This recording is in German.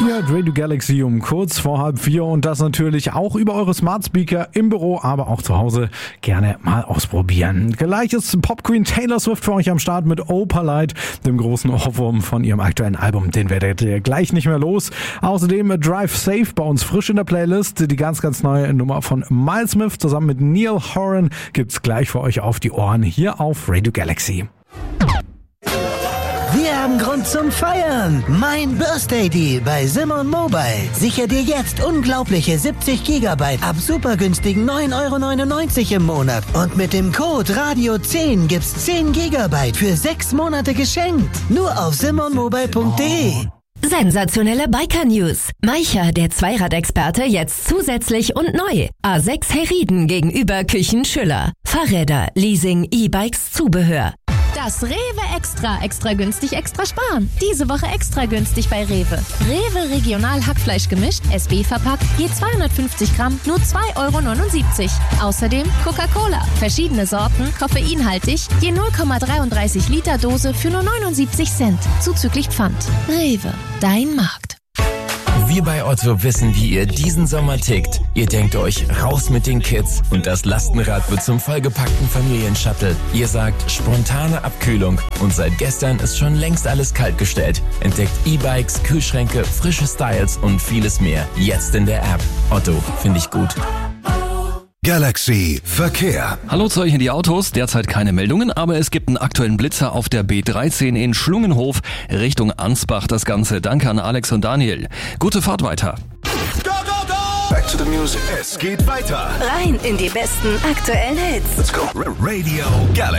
Ihr hört Radio Galaxy um kurz vor 3:30 und das natürlich auch über eure Smart Speaker im Büro, aber auch zu Hause gerne mal ausprobieren. Gleich ist Pop Queen Taylor Swift für euch am Start mit Opalite, dem großen Ohrwurm von ihrem aktuellen Album. Den werdet ihr gleich nicht mehr los. Außerdem Drive Safe bei uns frisch in der Playlist. Die ganz neue Nummer von Miles Smith zusammen mit Neil Horan gibt's gleich für euch auf die Ohren hier auf Radio Galaxy. Wir haben Grund zum Feiern. Mein Birthday Deal bei Simon Mobile. Sicher dir jetzt unglaubliche 70 GB ab super günstigen 9,99 € im Monat. Und mit dem Code Radio10 gibt's 10 GB für 6 Monate geschenkt. Nur auf simonmobile.de. Sensationelle Biker-News. Maicher, der Zweiradexperte, jetzt zusätzlich und neu. A6 Herrieden gegenüber Küchen Schüller. Fahrräder, Leasing, E-Bikes, Zubehör. Das Rewe extra günstig, extra sparen. Diese Woche extra günstig bei Rewe. Rewe Regional Hackfleisch gemischt, SB verpackt, je 250 Gramm, nur 2,79 €. Außerdem Coca-Cola, verschiedene Sorten, koffeinhaltig, je 0,33 Liter Dose für nur 79 Cent, zuzüglich Pfand. Rewe, dein Markt. Wir bei Otto wissen, wie ihr diesen Sommer tickt. Ihr denkt euch, raus mit den Kids und das Lastenrad wird zum vollgepackten Familienshuttle. Ihr sagt, spontane Abkühlung und seit gestern ist schon längst alles kaltgestellt. Entdeckt E-Bikes, Kühlschränke, frische Styles und vieles mehr. Jetzt in der App. Otto, finde ich gut. Galaxy Verkehr. Hallo zu euch in die Autos. Derzeit keine Meldungen, aber es gibt einen aktuellen Blitzer auf der B13 in Schlungenhof Richtung Ansbach. Das Ganze. Danke an Alex und Daniel. Gute Fahrt weiter. Go, go, go! Back to the music. Es geht weiter. Rein in die besten aktuellen Hits. Let's go. Radio Galaxy.